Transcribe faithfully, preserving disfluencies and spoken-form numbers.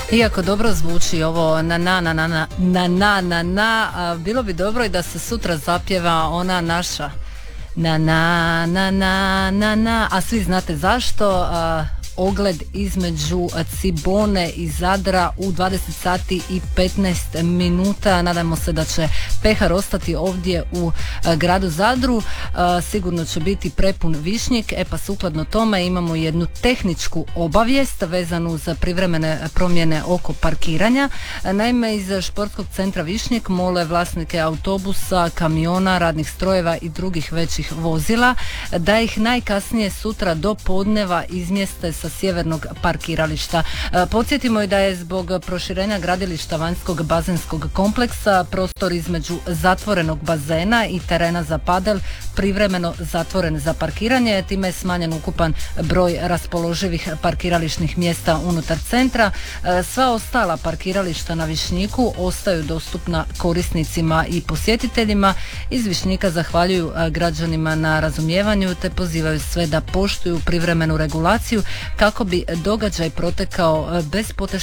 Iako dobro zvuči ovo na na na na na na na na na, a, bilo bi dobro i da se sutra zapjeva ona naša na na na na na na, a svi znate zašto. A, ogled između Cibone i Zadra u dvadeset sati i petnaest minuta. Nadamo se da će pehar ostati ovdje u gradu Zadru. Sigurno će biti prepun Višnjik. E pa sukladno tome imamo jednu tehničku obavijest vezanu za privremene promjene oko parkiranja. Naime, iz Športskog centra Višnjik mole vlasnike autobusa, kamiona, radnih strojeva i drugih većih vozila da ih najkasnije sutra do podneva izmjeste sa sjevernog parkirališta. Podsjetimo i da je zbog proširenja gradilišta vanjskog bazenskog kompleksa prostor između zatvorenog bazena i terena za padel privremeno zatvoren za parkiranje. Time je smanjen ukupan broj raspoloživih parkirališnih mjesta unutar centra. Sva ostala parkirališta na Višnjiku ostaju dostupna korisnicima i posjetiteljima. Iz Višnjika zahvaljuju građanima na razumijevanju te pozivaju sve da poštuju privremenu regulaciju kako bi događaj protekao bez poteškoća